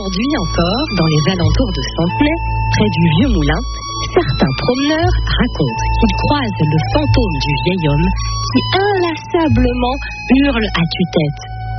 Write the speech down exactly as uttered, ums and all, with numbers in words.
Aujourd'hui encore, dans les alentours de Centenay, près du vieux moulin, certains promeneurs racontent qu'ils croisent le fantôme du vieil homme qui inlassablement hurle à tue-tête.